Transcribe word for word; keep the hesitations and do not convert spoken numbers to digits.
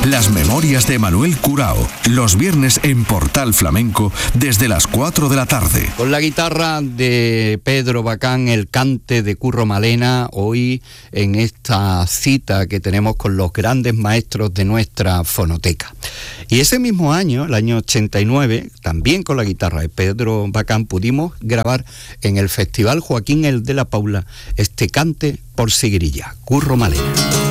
Las memorias de Manuel Curao, los viernes en Portal Flamenco desde las cuatro de la tarde. Con la guitarra de Pedro Bacán, el cante de Curro Malena, hoy en esta cita que tenemos con los grandes maestros de nuestra fonoteca. Y ese mismo año, el año ochenta y nueve, también con la guitarra de Pedro Bacán, pudimos grabar en el Festival Joaquín el de la Paula este cante por Sigrilla, Curro Malena.